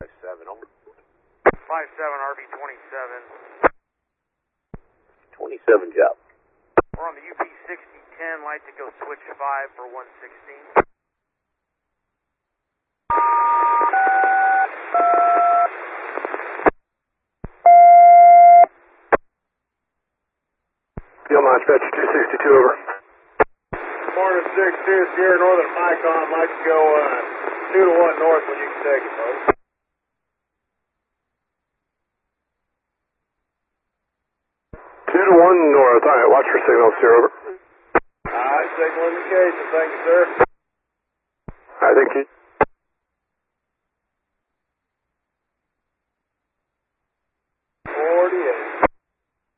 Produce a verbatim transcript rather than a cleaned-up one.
seven, over. five seven, R V twenty-seven. twenty-seven job. We're on the U P sixty ten, light to go switch five for one sixteen. Field Launch Vector two sixty-two, over. Morning six two, Sierra Northern Micon, like to go uh, two to one north when you can take it, folks. two to one north, alright, watch for signals, Sierra, over. Alright, signal indication, thank you, sir. I think you...